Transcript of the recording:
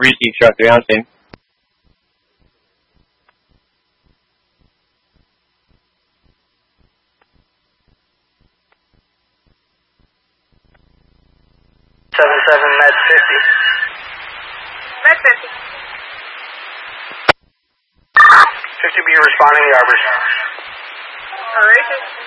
3 truck, 3 on scene. Med 50. Med 50. 50 be responding to the arbors. Alright.